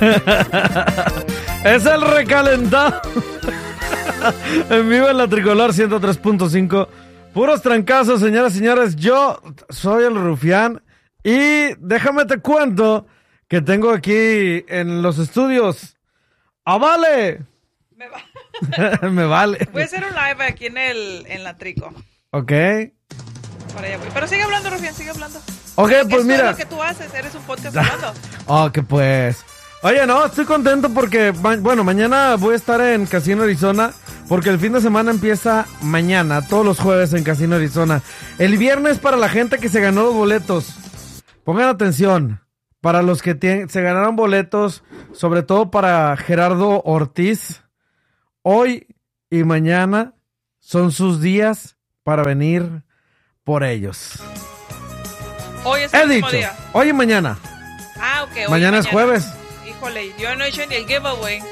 Es el recalentado. En vivo en la Tricolor 103.5. Puros trancazos, señoras y señores. Yo soy el Rufián. Y déjame te cuento que tengo aquí en los estudios ¡a Vale! Me vale. Voy a hacer un live aquí en la Trico. Ok. Para allá voy. Pero sigue hablando, Rufián, sigue hablando. Ok, pues mira. Es lo que tú haces, eres un podcast hablando. Oh, que pues. Oye, no, estoy contento porque, bueno, mañana voy a estar en Casino Arizona, porque el fin de semana empieza mañana, todos los jueves en Casino Arizona. El viernes para la gente que se ganó los boletos. Pongan atención, para los que se ganaron boletos, sobre todo para Gerardo Ortiz, hoy y mañana son sus días para venir por ellos. Hoy es el último día. Hoy y mañana. Ah, ok. Mañana es jueves. Híjole, yo no he hecho ni el giveaway.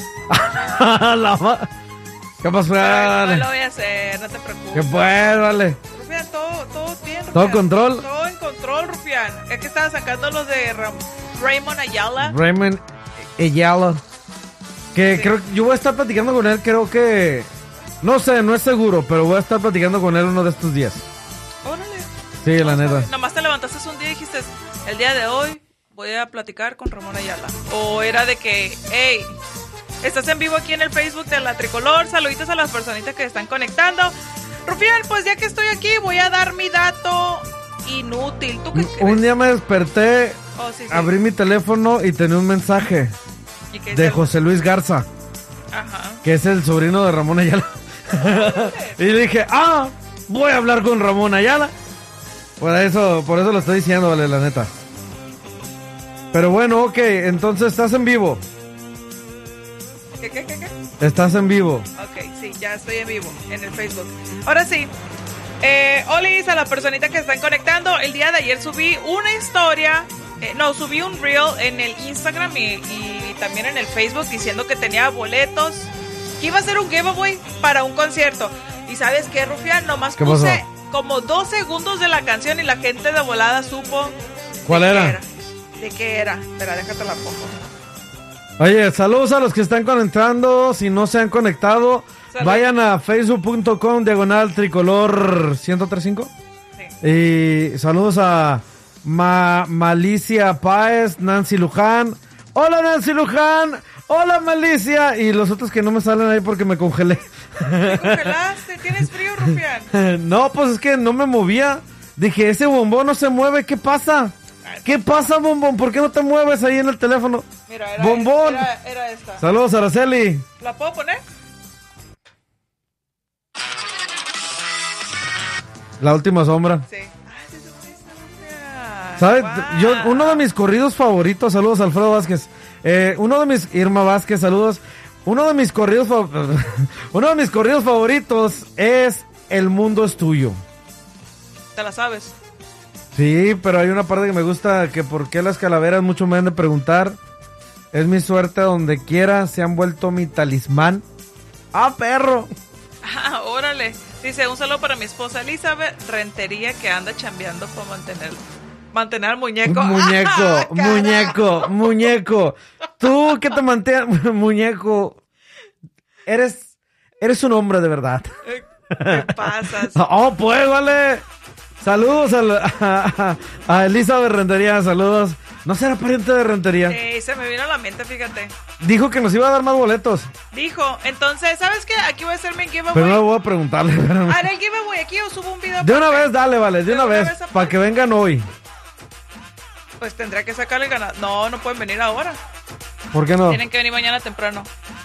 ¿Qué pasó? No lo voy a hacer, no te preocupes. ¿Qué pues, vale? Rufián, todo bien, Rufián. ¿Todo control? Todo en control, Rufián. Es que estaba sacando los de Raymond Ayala. Raymond Ayala. Que sí. Creo yo voy a estar platicando con él, creo que... No sé, no es seguro, pero voy a estar platicando con él uno de estos días. Órale. Sí, la neta. Nomás te levantaste un día y dijiste, el día de hoy voy a platicar con Ramón Ayala. O era de que, hey, estás en vivo aquí en el Facebook de La Tricolor, saluditos a las personitas que están conectando. Rufián, pues ya que estoy aquí, voy a dar mi dato inútil. ¿Tú qué crees? Un día me desperté, abrí mi teléfono y tenía un mensaje de José Luis Garza. Ajá. Que es el sobrino de Ramón Ayala. Y dije, voy a hablar con Ramón Ayala. Por eso lo estoy diciendo, vale, la neta. Pero bueno, ok, entonces estás en vivo. ¿Qué? Estás en vivo. Ok, sí, ya estoy en vivo en el Facebook. Ahora sí. Olis, a la personita que están conectando. El día de ayer subí una historia. Subí un reel en el Instagram y también en el Facebook diciendo que tenía boletos. Que iba a ser un giveaway para un concierto. ¿Y sabes qué, Rufián? Nomás puse como 2 segundos de la canción y la gente de volada supo. ¿Cuál era? ¿De qué era? Espera, déjate la pongo. Oye, saludos a los que están conectando. Si no se han conectado, vayan a facebook.com/tricolor 1035. Sí. Y saludos a Malicia Páez, Nancy Luján. Hola Nancy Luján. Hola Malicia. Y los otros que no me salen ahí porque me congelé. ¿Te congelaste? ¿Tienes frío, Rufián? No, pues es que no me movía. Dije, ese bombón no se mueve. ¿Qué pasa? ¿Qué pasa, bombón? ¿Por qué no te mueves ahí en el teléfono? Mira, bombón. Era esta. Saludos, Araceli. ¿La puedo poner? La última sombra. Sí. ¿Sabes? Wow. Uno de mis corridos favoritos, saludos Alfredo Vázquez. Irma Vázquez, saludos. Uno de mis corridos favoritos es El mundo es tuyo. ¿Te la sabes? Sí, pero hay una parte que me gusta, que por qué las calaveras mucho me han de preguntar. Es mi suerte donde quiera, se han vuelto mi talismán. ¡Ah, perro! Órale. Dice, un saludo para mi esposa Elizabeth Rentería, que anda chambeando para mantener al muñeco. Muñeco. Tú que te mantienes, muñeco. Eres un hombre de verdad. ¿Qué pasas? Oh, pues, vale. Saludos a Elizabeth Rentería, saludos. ¿No será pariente de Rentería? Sí, se me vino a la mente, fíjate. Dijo que nos iba a dar más boletos. Dijo, entonces, ¿sabes qué? Aquí voy a hacer mi giveaway. Pero no voy a preguntarle. Haré el giveaway aquí o subo un video. De una vez, dale, vale, de una vez. Para que vengan hoy. Pues tendría que sacarle ganador. No pueden venir ahora. ¿Por qué no? Tienen que venir mañana temprano.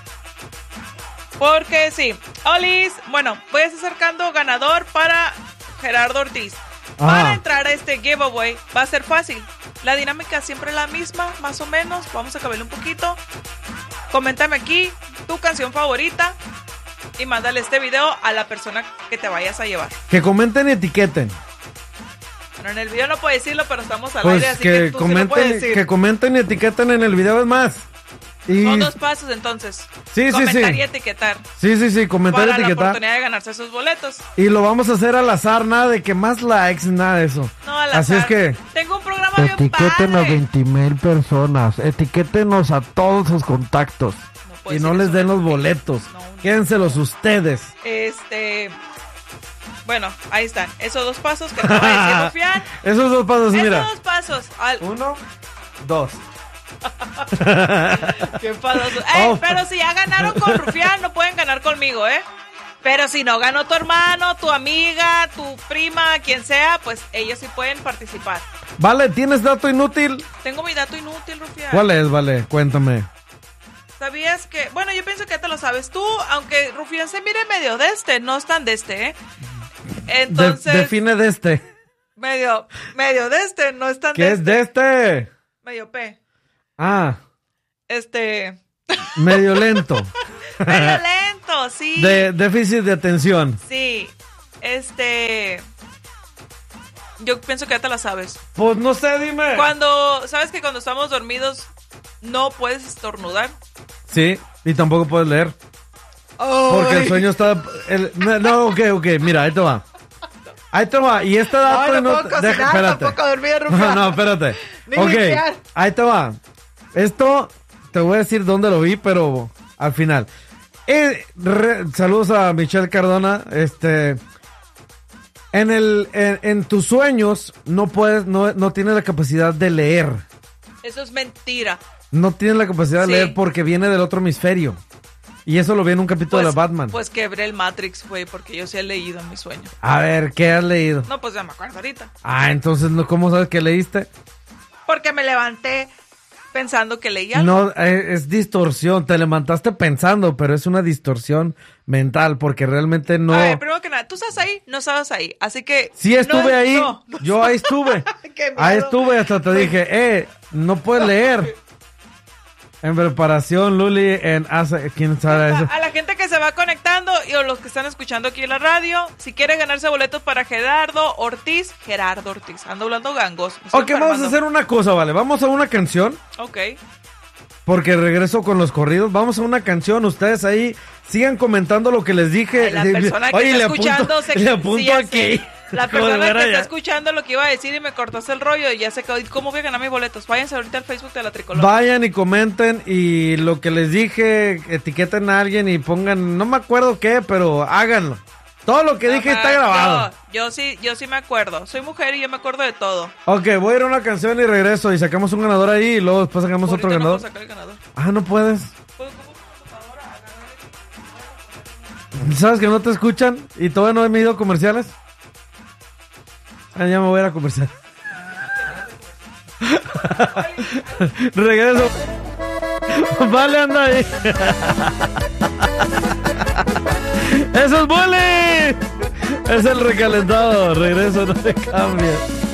Porque sí. Olis, bueno, voy a estar sacando ganador para Gerardo Ortiz. Para entrar a este giveaway va a ser fácil. La dinámica siempre es la misma, más o menos. Vamos a cambiarle un poquito. Coméntame aquí tu canción favorita y mándale este video a la persona que te vayas a llevar. Que comenten y etiqueten. Bueno, en el video no puedo decirlo, pero estamos al pues aire, así que tú sí lo puedes decir. Que comenten y etiqueten en el video, es más. Son 2 pasos entonces. Sí, comentar sí. y etiquetar. Sí, comentar y para etiquetar. la oportunidad de ganarse esos boletos. Y lo vamos a hacer al azar, nada de que más likes, nada de eso. No, al Así azar. es que Tengo un programa bien etiqueten a padre. 20,000 personas, etiquétenos a todos sus contactos puedo y no decir les eso, den los porque- boletos. No. Quédenselos ustedes. Bueno, ahí están. Esos 2 pasos que te va a decir Rufián. Esos 2 pasos, mira. Esos 2 pasos. 1, 2. Qué enfadoso. Oh. Pero si ya ganaron con Rufián, no pueden ganar conmigo, ¿eh? Pero si no ganó tu hermano, tu amiga, tu prima, quien sea, pues ellos sí pueden participar. Vale, ¿tienes dato inútil? Tengo mi dato inútil, Rufián. ¿Cuál es, Vale? Cuéntame. ¿Sabías que? Bueno, yo pienso que ya te lo sabes tú, aunque Rufián se mire medio no es tan ¿eh? Entonces, Define de este. medio no es tan ¿Qué es de este? medio P. Ah, Medio medio lento. lento, sí. De déficit de atención. Sí, yo pienso que ya te la sabes. Pues no sé, dime. ¿Sabes que cuando estamos dormidos no puedes estornudar? Sí, y tampoco puedes leer. Porque el sueño está... No, ok, mira, ahí te va. Y esta dato... Ay, no puedo cocinar, espérate. tampoco dormir, Rufián. No, espérate. Ni Ok, limpiar. ahí te va. Esto, te voy a decir dónde lo vi, pero al final. Saludos a Michelle Cardona. En tus sueños no tienes la capacidad de leer. Eso es mentira. No tienes la capacidad de Sí. leer porque viene del otro hemisferio. Y eso lo vi en un capítulo de Batman. Pues quebré el Matrix, güey, porque yo sí he leído en mi sueño. A ver, ¿qué has leído? No, pues ya me acuerdo ahorita. Entonces, ¿cómo sabes que leíste? Porque me levanté pensando que leía algo. No, es distorsión. Te levantaste pensando, pero es una distorsión mental porque realmente no... A ver, primero que nada, ¿tú estás ahí? No estabas ahí, así que... Sí estuve ahí, no. yo ahí estuve. Qué miedo. Ahí estuve, hasta te dije, no puedes leer. En preparación, Luli, ¿quién sabe eso? A la gente que se va conectando y o los que están escuchando aquí en la radio, si quiere ganarse boletos para Gerardo Ortiz, ando hablando gangos. me estoy Ok, vamos a enfermando. hacer una cosa, ¿vale? Vamos a una canción, Ok. porque regreso con los corridos. Vamos a una canción, ustedes ahí sigan comentando lo que les dije. Ay, la persona que está escuchando le apunto sí, ya aquí. sé. La Como de persona que veras está ya. escuchando lo que iba a decir y me cortaste el rollo y ya se quedó. ¿Y cómo voy a ganar mis boletos? Váyanse ahorita al Facebook de la Tricolor. Vayan y comenten y lo que les dije, etiqueten a alguien y pongan, no me acuerdo qué, pero háganlo. Todo lo que dije está grabado. Yo sí me acuerdo. Soy mujer y yo me acuerdo de todo. Ok, voy a ir a una canción y regreso y sacamos un ganador ahí y luego después sacamos Ahorita otro no ganador. puedo sacar el ganador. No puedes. ¿Puedo como computadora agarrar ¿Sabes que no te escuchan? ¿Y todavía no he medido comerciales? Ya me voy a ir a comercial. Regreso. Vale, anda ahí. ¡Eso es bullying! Es el recalentado. Regreso, no te cambies.